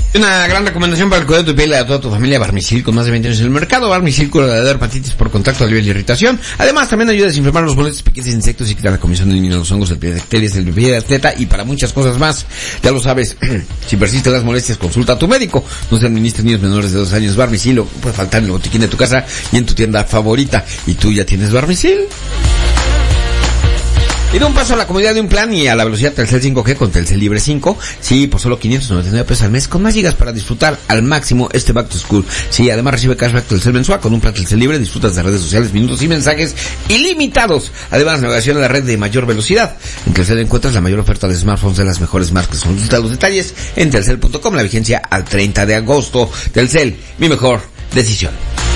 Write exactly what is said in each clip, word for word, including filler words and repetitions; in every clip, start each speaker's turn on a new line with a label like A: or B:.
A: Una gran recomendación para el cuidado de tu piel y de toda tu familia, Barmisil, con más de veinte años en el mercado. Barmisil cura la dermatitis por contacto, alivia la irritación. Además, también ayuda a desinflamar los boletos, piquetes, insectos y quita la comisión, elimina los hongos, el pie de bacterias, el pie de atleta y para muchas cosas más. Ya lo sabes, si persisten las molestias, consulta a tu médico. No se administren niños menores de dos años. Barmisil puede faltar en el botiquín de tu casa y en tu tienda favorita. ¿Y tú ya tienes Barmisil? Y da un paso a la comodidad de un plan y a la velocidad Telcel cinco G con Telcel Libre cinco. Sí, por solo quinientos noventa y nueve pesos al mes, con más gigas para disfrutar al máximo este Back to School. Sí, además recibe cashback Telcel mensual con un plan Telcel Libre. Disfrutas de redes sociales, minutos y mensajes ilimitados. Además, navegación a la red de mayor velocidad. En Telcel encuentras la mayor oferta de smartphones de las mejores marcas. Consulta los detalles en telcel punto com. La vigencia al treinta de agosto. Telcel, mi mejor decisión.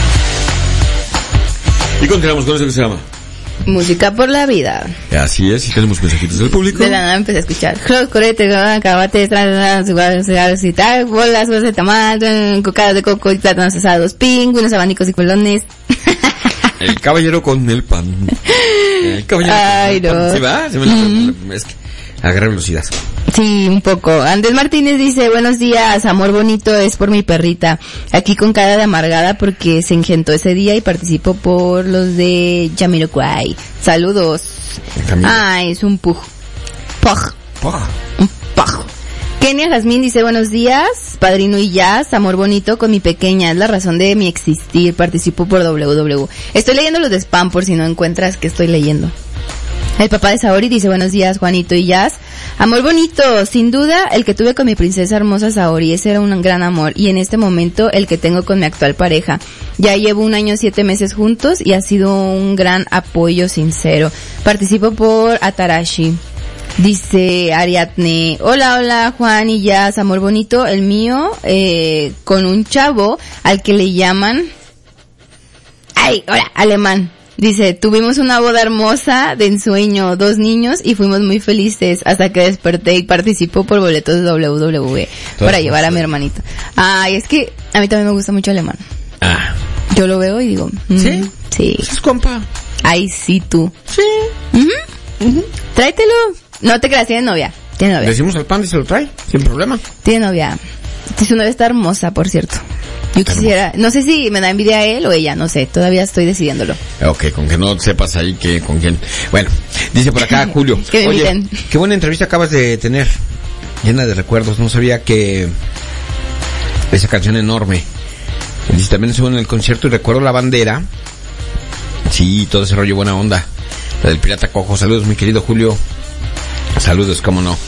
A: Y continuamos con eso que se llama
B: Música por la vida.
A: Así es, y tenemos mensajitos del público.
B: De la nada empecé a escuchar. Los coretes, acabates, cigarros y tal, bolas, bolsas de tamal, cocadas de coco y plátanos asados, pingüinos, abanicos y colones.
A: El caballero con el pan. El caballero
B: Ay,
A: con el
B: no.
A: pan. ¿Sí va? Se me
B: Mm.
A: la... Es que agarra velocidad.
B: Sí, un poco. Andrés Martínez dice, buenos días, amor bonito es por mi perrita. Aquí con cara de amargada porque se engentó ese día y participó por los de Jamiroquai. Saludos. Ay, es un puj. Poj.
A: Poj.
B: Un poj. Kenia Jazmín dice, buenos días, padrino y jazz, amor bonito con mi pequeña, es la razón de mi existir, participo por doble u doble u doble u. Estoy leyendo los de spam por si no encuentras que estoy leyendo. El papá de Saori dice, buenos días, Juanito y Jazz. Amor bonito, sin duda, el que tuve con mi princesa hermosa Saori, ese era un gran amor. Y en este momento, el que tengo con mi actual pareja. Ya llevo un año, siete meses juntos y ha sido un gran apoyo sincero. Participo por Atarashi. Dice Ariadne, hola, hola, Juan y Jazz, amor bonito, el mío, eh, con un chavo al que le llaman... ¡Ay, hola, alemán! Dice, tuvimos una boda hermosa de ensueño, dos niños y fuimos muy felices hasta que desperté y participó por boletos de doble u doble u doble u para llevar a mi hermanito. Ay, es que a mí también me gusta mucho alemán.
A: Ah.
B: Yo lo veo y digo, mm,
A: ¿sí?
B: Sí.
A: ¿Es compa?
B: Ay, sí, tú.
A: Sí.
B: Uh-huh. Uh-huh. Tráetelo. No te creas, tiene novia. Tiene novia.
A: Decimos al pan y se lo trae, sin problema.
B: Tiene novia. Su novia está hermosa, por cierto. Yo quisiera, no sé si me da envidia a él o ella, no sé, todavía estoy decidiéndolo.
A: Ok, con que no sepas ahí que con quién. Bueno, dice por acá Julio.
B: Que me
A: Oye,
B: inviten.
A: qué buena entrevista acabas de tener, llena de recuerdos. No sabía que esa canción enorme. Dice, también estuvo en el concierto y recuerdo la bandera. Sí, todo ese rollo, buena onda. La del Pirata Cojo. Saludos, mi querido Julio. Saludos, cómo no.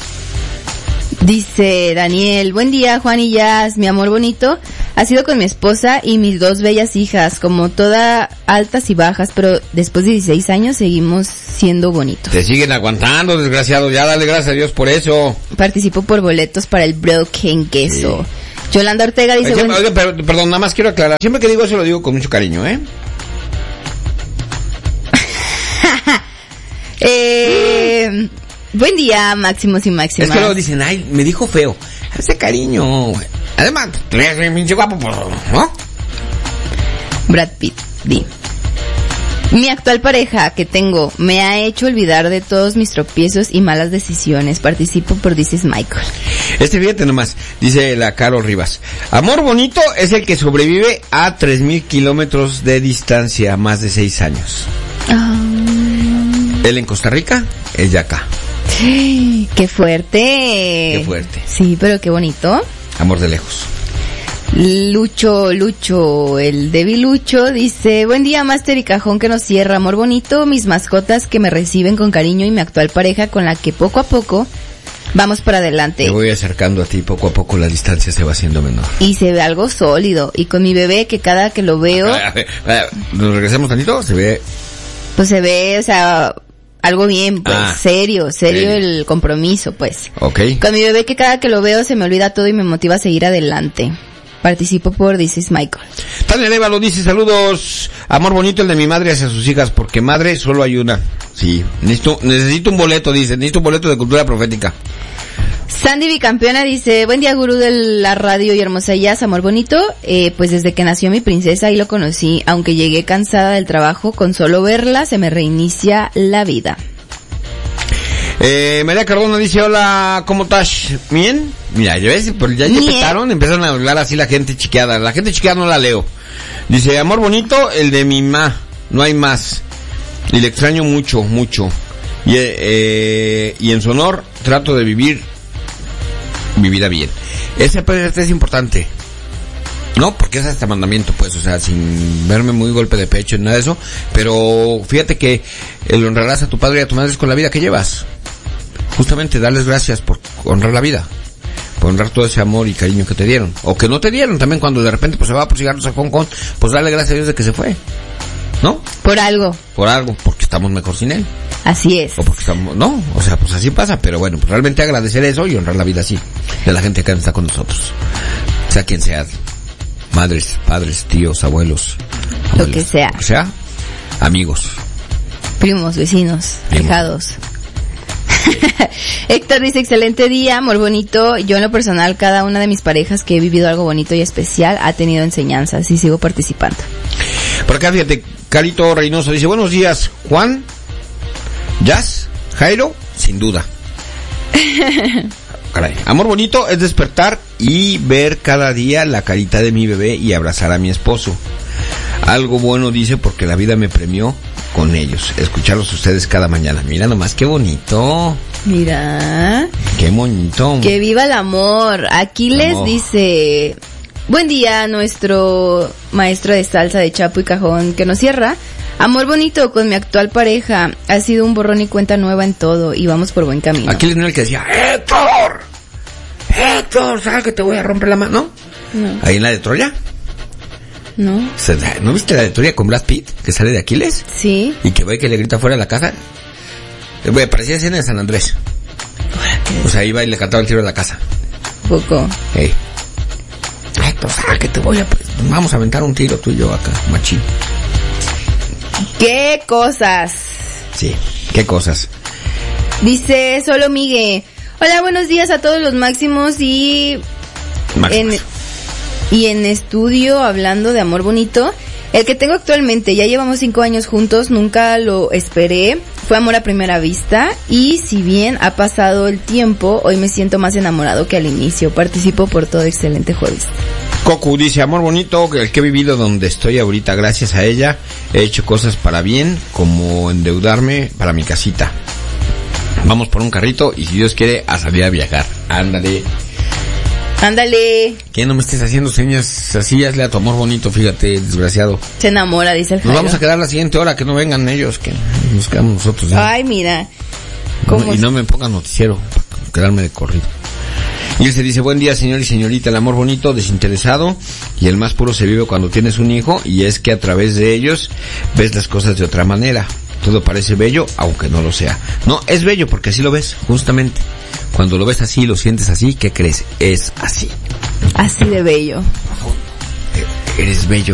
B: Dice Daniel, buen día Juan y Jazz, mi amor bonito, ha sido con mi esposa y mis dos bellas hijas, como todas altas y bajas, pero después de dieciséis años seguimos siendo bonitos.
A: Te siguen aguantando, desgraciado, ya dale gracias a Dios por eso.
B: Participo por boletos para el Broken Queso. Sí. Yolanda Ortega dice...
A: Oye, buen... oye, pero, perdón, nada más quiero aclarar, siempre que digo eso lo digo con mucho cariño, ¿eh?
B: eh... Buen día, máximos y máximas.
A: Es que luego dicen, ay, me dijo feo. Ese cariño. Además, tú eres un pinche guapo, ¿no?
B: Brad Pitt, di. Mi actual pareja que tengo me ha hecho olvidar de todos mis tropiezos y malas decisiones. Participo por This is Michael.
A: Este fíjate nomás, dice la Carol Rivas. Amor bonito es el que sobrevive a tres mil kilómetros de distancia, más de seis años. Oh. Él en Costa Rica, ella acá.
B: ¡Qué fuerte!
A: ¡Qué fuerte!
B: Sí, pero qué bonito.
A: Amor de lejos.
B: Lucho, Lucho, el debilucho, dice, buen día, Master y Cajón que nos cierra, amor bonito, mis mascotas que me reciben con cariño y mi actual pareja con la que poco a poco vamos para adelante.
A: Te voy acercando a ti, poco a poco la distancia se va haciendo menor.
B: Y se ve algo sólido, y con mi bebé que cada que lo veo...
A: ¿Nos regresamos tantito? Se ve...
B: Pues se ve, o sea... Algo bien, pues, ah, serio, serio, serio el compromiso, pues.
A: Okay.
B: Con mi bebé que cada que lo veo se me olvida todo y me motiva a seguir adelante. Participo por This is Michael.
A: Tania Leva lo dice, saludos, amor bonito el de mi madre hacia sus hijas, porque madre solo hay una. Sí, necesito, necesito un boleto, dice, necesito un boleto de cultura profética.
B: Sandy Bicampeona dice, buen día gurú de la radio y hermosa jazz, amor bonito, eh, pues desde que nació mi princesa ahí lo conocí, aunque llegué cansada del trabajo, con solo verla se me reinicia la vida.
A: Eh, María Cardona dice, hola, ¿cómo estás? ¿Bien? Mira, ya ves, pues ya, ya empezaron, empezaron a hablar así la gente chiqueada. La gente chiqueada no la leo. Dice, amor bonito, el de mi ma, no hay más. Y le extraño mucho, mucho. Y, eh, y en su honor trato de vivir mi vida bien. Ese pues, es importante. No, porque es hasta mandamiento, pues, o sea, sin verme muy golpe de pecho ni nada de eso. Pero fíjate que el honrarás a tu padre y a tu madre es con la vida que llevas. Justamente darles gracias por honrar la vida. Por honrar todo ese amor y cariño que te dieron. O que no te dieron también cuando de repente pues se va por cigarros a Hong Kong. Pues darle gracias a Dios de que se fue. ¿No?
B: Por algo.
A: Por algo, porque estamos mejor sin él.
B: Así es.
A: O porque estamos, no, o sea, pues así pasa, pero bueno, pues realmente agradecer eso y honrar la vida así, de la gente que está con nosotros. Sea quien sea, madres, padres, tíos, abuelos.
B: Lo que sea.
A: O sea, amigos.
B: Primos, vecinos,
A: Primos.
B: Dejados. Héctor dice, excelente día, amor bonito. Yo en lo personal, cada una de mis parejas que he vivido algo bonito y especial ha tenido enseñanzas y sigo participando.
A: Por acá, fíjate, Carito Reynoso dice, buenos días, Juan, Jazz, Jairo, sin duda. Caray. Amor bonito es despertar y ver cada día la carita de mi bebé y abrazar a mi esposo. Algo bueno dice porque la vida me premió con ellos. Escucharlos ustedes cada mañana. Mira nomás, qué bonito.
B: Mira.
A: Qué bonito.
B: Que viva el amor. Aquiles
A: Amor.
B: dice, buen día, nuestro maestro de salsa de Chapo y Cajón que nos cierra. Amor bonito con mi actual pareja. Ha sido un borrón y cuenta nueva en todo y vamos por buen camino.
A: Aquiles no era el que decía, Héctor, Héctor, ¿sabes que te voy a romper la mano?
B: No.
A: Ahí en la de Troya.
B: No.
A: ¿No viste la de Troya con Brad Pitt que sale de Aquiles?
B: Sí.
A: Y que va y que le grita fuera de la casa. Eh, güey, parecía escena de San Andrés. O sea, iba y le cantaba el tiro de la casa.
B: Poco.
A: Hey. Héctor, ¿sabes que te voy a... Vamos a aventar un tiro tú y yo acá, machín.
B: ¿Qué cosas?
A: Sí, qué cosas.
B: Dice solo Migue. Hola, buenos días a todos los máximos y
A: Máximos.
B: en y en estudio hablando de amor bonito. El que tengo actualmente, ya llevamos cinco años juntos, nunca lo esperé, fue amor a primera vista y si bien ha pasado el tiempo, hoy me siento más enamorado que al inicio. Participo por todo, excelente jueves.
A: Cocu dice, amor bonito, el que he vivido donde estoy ahorita, gracias a ella, he hecho cosas para bien, como endeudarme para mi casita. Vamos por un carrito y si Dios quiere, a salir a viajar. Ándale.
B: Ándale.
A: Que no me estés haciendo señas así, hazle a tu amor bonito, fíjate, desgraciado.
B: Se enamora, dice el Jairo.
A: Nos vamos a quedar la siguiente hora, que no vengan ellos, que nos quedamos nosotros. ¿eh?
B: Ay, mira. ¿Cómo
A: No, y no me pongan noticiero, para quedarme de corrido. Y él se dice, buen día señor y señorita, el amor bonito, desinteresado y el más puro se vive cuando tienes un hijo y es que a través de ellos ves las cosas de otra manera. Todo parece bello, aunque no lo sea. No, es bello porque así lo ves, justamente. Cuando lo ves así, lo sientes así, ¿qué crees? Es así.
B: Así de bello.
A: Eres bello.